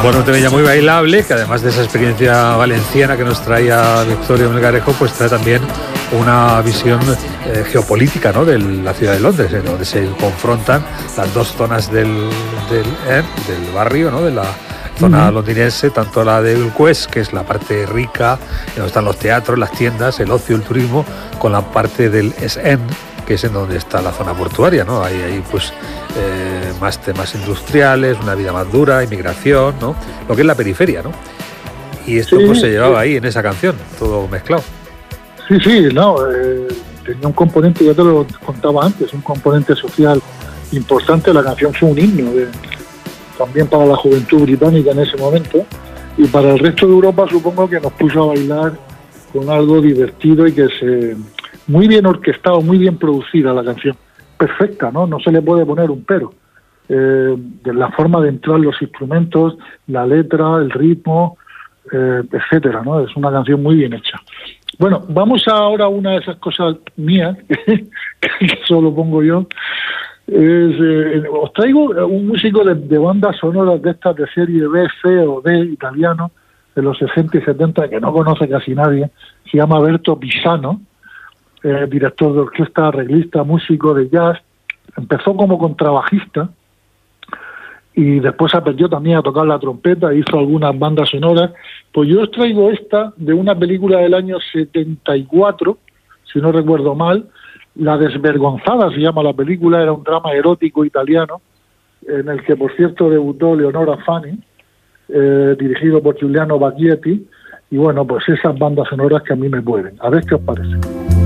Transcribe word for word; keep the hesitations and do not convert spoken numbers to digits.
Bueno, un tema ya muy bailable, que además de esa experiencia valenciana que nos traía Victorio Melgarejo, pues trae también una visión eh, geopolítica, ¿no?, de la ciudad de Londres, en donde se confrontan las dos zonas del, del, eh, del barrio, ¿no?, de la zona uh-huh. londinense, tanto la del West, que es la parte rica, donde están los teatros, las tiendas, el ocio, el turismo, con la parte del East End, que es en donde está la zona portuaria, ¿no? Ahí, ahí pues eh, más temas industriales, una vida más dura, inmigración, ¿no? Lo que es la periferia, ¿no? Y esto sí, pues se llevaba sí. ahí en esa canción, todo mezclado. Sí, sí, no, eh, tenía un componente, ya te lo contaba antes, un componente social importante. La canción fue un himno de, también para la juventud británica en ese momento, y para el resto de Europa supongo que nos puso a bailar con algo divertido y que se... muy bien orquestado, muy bien producida la canción, perfecta, ¿no? No se le puede poner un pero. Eh, de la forma de entrar los instrumentos, la letra, el ritmo, eh, etcétera, ¿no? Es una canción muy bien hecha. Bueno, vamos ahora a una de esas cosas mías, que solo pongo yo. Es, eh, os traigo un músico de, de bandas sonoras de estas de serie B, C o D italiano, de los sesenta y setenta, que no conoce casi nadie. Se llama Berto Pisano. Eh, director de orquesta, arreglista, músico de jazz. Empezó como contrabajista y después aprendió también a tocar la trompeta, hizo algunas bandas sonoras. Pues yo os traigo esta de una película del año setenta y cuatro, si no recuerdo mal. La Desvergonzada se llama la película, era un drama erótico italiano, en el que, por cierto, debutó Leonora Fani, eh, dirigido por Giuliano Baghetti. Y bueno, pues esas bandas sonoras que a mí me mueven. A ver qué os parece.